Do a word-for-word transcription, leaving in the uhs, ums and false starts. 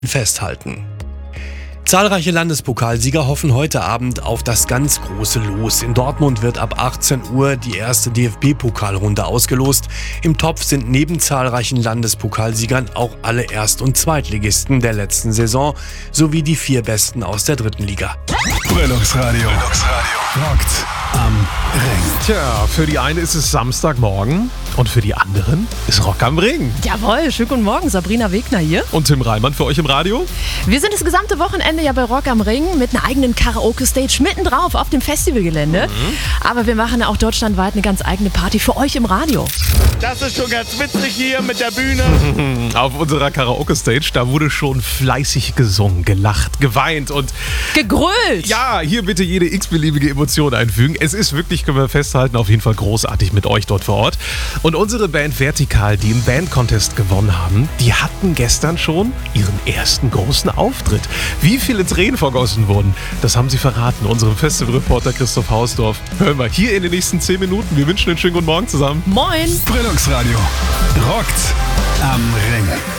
festhalten. Zahlreiche Landespokalsieger hoffen heute Abend auf das ganz große Los. In Dortmund wird ab achtzehn Uhr die erste D F B-Pokalrunde ausgelost. Im Topf sind neben zahlreichen Landespokalsiegern auch alle Erst- und Zweitligisten der letzten Saison sowie die vier Besten aus der dritten Liga. Brillungsradio. Rockt am Ring. Tja, für die eine ist es Samstagmorgen und für die anderen ist Rock am Ring. Jawohl, schönen guten Morgen, Sabrina Wegner hier. Und Tim Reimann für euch im Radio. Wir sind das gesamte Wochenende ja bei Rock am Ring mit einer eigenen Karaoke-Stage mitten drauf auf dem Festivalgelände. Mhm. Aber wir machen auch deutschlandweit eine ganz eigene Party für euch im Radio. Das ist schon ganz witzig hier mit der Bühne. Auf unserer Karaoke-Stage, da wurde schon fleißig gesungen, gelacht, geweint und gegrölt. Ja, hier bitte jede x-beliebige Emotion einfügen. Es ist wirklich, können wir festhalten, auf jeden Fall großartig mit euch dort vor Ort. Und unsere Band Vertikal, die im Band-Contest gewonnen haben, die hatten gestern schon ihren ersten großen Auftritt. Wie viele Tränen vergossen wurden, das haben sie verraten. Unserem Festivalreporter Christoph Hausdorf hören wir hier in den nächsten zehn Minuten. Wir wünschen einen schönen guten Morgen zusammen. Moin. Brillungsradio. Rockt am Ring.